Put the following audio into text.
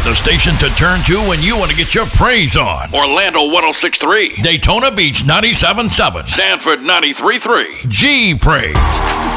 The station to turn to when you want to get your praise on. Orlando 106.3. Daytona Beach 97.7. Sanford 93.3. G Praise.